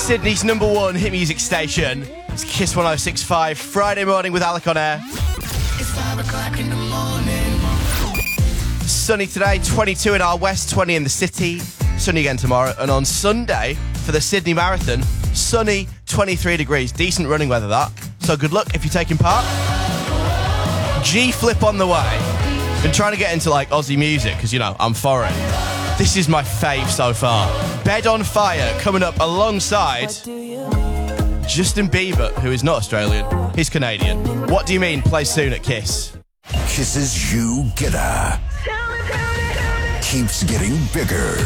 Sydney's number one hit music station. It's Kiss 106.5, Friday morning with Alec on air. It's 5 o'clock in the morning. Sunny today, 22 in our west, 20 in the city. Sunny again tomorrow. And on Sunday, for the Sydney Marathon, sunny, 23 degrees. Decent running weather, that. So good luck if you're taking part. G-Flip on the way. Been trying to get into, Aussie music, because, I'm foreign. This is my fave so far. Bed on Fire, coming up alongside Justin Bieber, who is not Australian, he's Canadian. What Do You Mean plays soon at Kiss. Kiss's You Getter keeps getting bigger.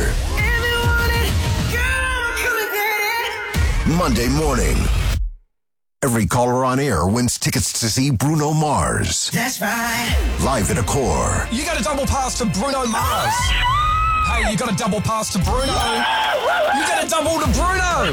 Monday morning, every caller on air wins tickets to see Bruno Mars. That's right. Live at Accor. You got a double pass to Bruno Mars. Hey, you got a double pass to Bruno. You got a double to Bruno.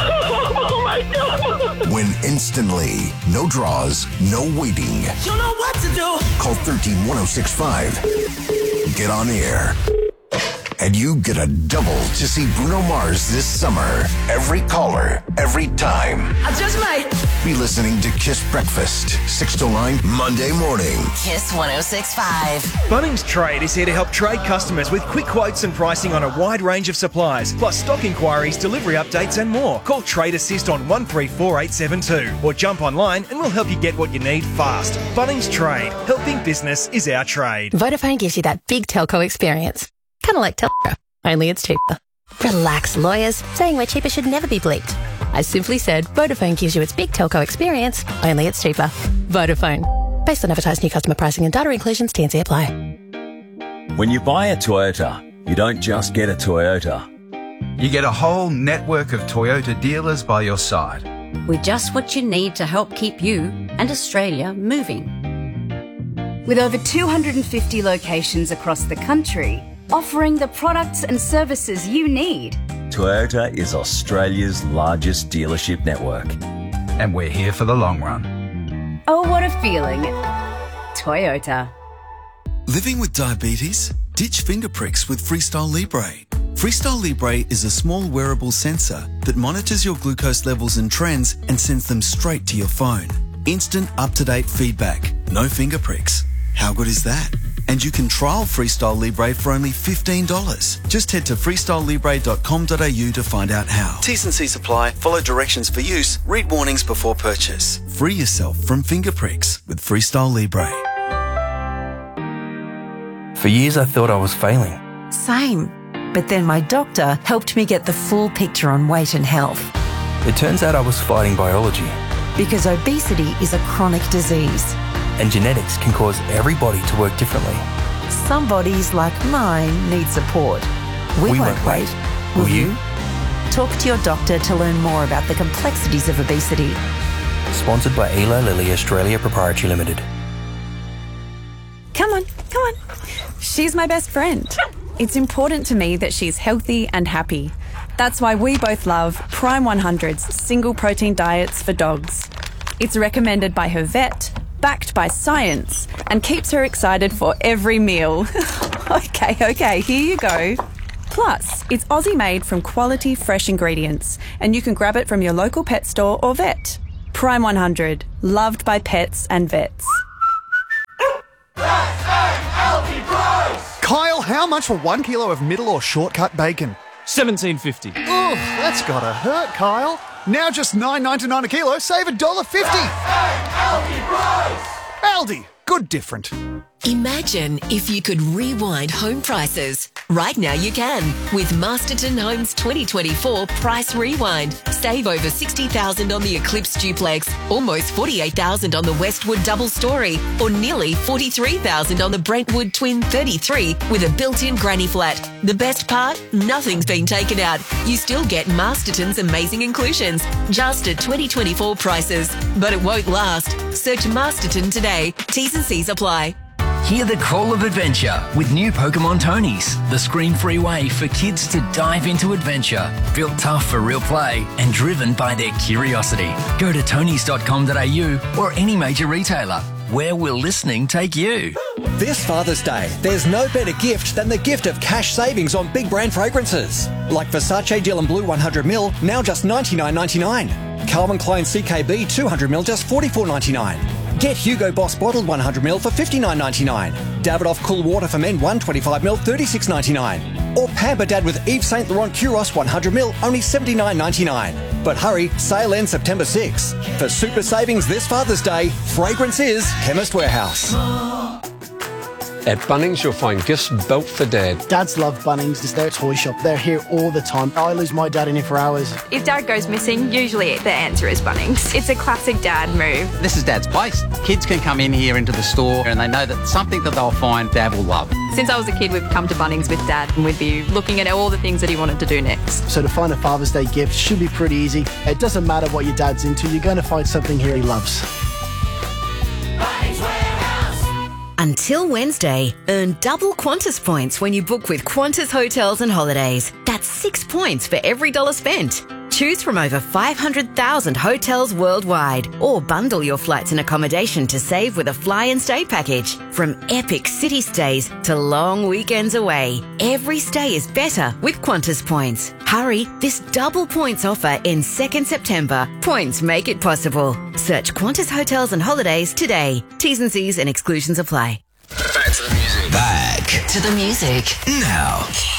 Oh my God. Win instantly. No draws, no waiting. You know what to do. Call 13-1065. Get on air. And you get a double to see Bruno Mars this summer. Every caller, every time. I just might be listening to Kiss Breakfast, 6 to 9, Monday morning. Kiss 106.5. Bunnings Trade is here to help trade customers with quick quotes and pricing on a wide range of supplies, plus stock inquiries, delivery updates and more. Call Trade Assist on 134872 or jump online and we'll help you get what you need fast. Bunnings Trade. Helping business is our trade. Vodafone gives you that big telco experience. Kind of like Telco, only it's cheaper. Relax, lawyers. Saying we're cheaper should never be bleeped. I simply said Vodafone gives you its big telco experience, only it's cheaper. Vodafone. Based on advertised new customer pricing and data inclusions, T&C apply. When you buy a Toyota, you don't just get a Toyota. You get a whole network of Toyota dealers by your side. With just what you need to help keep you and Australia moving. With over 250 locations across the country, offering the products and services you need. Toyota is Australia's largest dealership network. And we're here for the long run. Oh, what a feeling. Toyota. Living with diabetes? Ditch finger pricks with Freestyle Libre. Freestyle Libre is a small wearable sensor that monitors your glucose levels and trends and sends them straight to your phone. Instant, up-to-date feedback. No finger pricks. How good is that? And you can trial Freestyle Libre for only $15. Just head to freestylelibre.com.au to find out how. T's and C's apply. Follow directions for use. Read warnings before purchase. Free yourself from finger pricks with Freestyle Libre. For years I thought I was failing. Same. But then my doctor helped me get the full picture on weight and health. It turns out I was fighting biology. Because obesity is a chronic disease. And genetics can cause every body to work differently. Some bodies, like mine, need support. We won't wait. Will you? Talk to your doctor to learn more about the complexities of obesity. Sponsored by Eli Lilly Australia Proprietary Limited. Come on. She's my best friend. It's important to me that she's healthy and happy. That's why we both love Prime 100's single protein diets for dogs. It's recommended by her vet, backed by science, and keeps her excited for every meal. Okay, here you go. Plus, it's Aussie made from quality fresh ingredients, and you can grab it from your local pet store or vet. Prime 100, loved by pets and vets. Kyle, how much for 1 kilo of middle or shortcut bacon? $17.50. Oh, that's gotta hurt, Kyle. Now just $9.99 a kilo, save $1.50. Aldi, good different. Imagine if you could rewind home prices. Right now you can with Masterton Homes 2024 Price Rewind. Save over $60,000 on the Eclipse Duplex, almost $48,000 on the Westwood Double Story, or nearly $43,000 on the Brentwood Twin 33 with a built-in granny flat. The best part? Nothing's been taken out. You still get Masterton's amazing inclusions, just at 2024 prices. But it won't last. Search Masterton today. T's and C's apply. Hear the call of adventure with new Pokemon Tonys, the screen-free way for kids to dive into adventure. Built tough for real play and driven by their curiosity. Go to tonys.com.au or any major retailer. Where will listening take you? This Father's Day, there's no better gift than the gift of cash savings on big brand fragrances. Like Versace Dylan Blue 100ml, now just $99.99. Calvin Klein CKB 200ml, just $44.99. Get Hugo Boss bottled 100ml for $59.99. Davidoff Cool Water for Men 125ml, $36.99. Or Pamper Dad with Yves Saint Laurent Kuros 100ml, only $79.99. But hurry, sale ends September 6. For super savings this Father's Day, fragrance is Chemist Warehouse. At Bunnings, you'll find gifts built for Dad. Dads love Bunnings. It's their toy shop. They're here all the time. I lose my dad in here for hours. If Dad goes missing, usually the answer is Bunnings. It's a classic Dad move. This is Dad's place. Kids can come in here into the store and they know that something that they'll find Dad will love. Since I was a kid, we've come to Bunnings with Dad and we'd be looking at all the things that he wanted to do next. So to find a Father's Day gift should be pretty easy. It doesn't matter what your dad's into. You're going to find something here he loves. Until Wednesday, earn double Qantas points when you book with Qantas Hotels and Holidays. That's 6 points for every $1 spent. Choose from over 500,000 hotels worldwide or bundle your flights and accommodation to save with a fly and stay package. From epic city stays to long weekends away, every stay is better with Qantas points. Hurry, this double points offer ends 2nd September. Points make it possible. Search Qantas Hotels and Holidays today. T's and C's and exclusions apply. Back to the music. Back to the music. Now.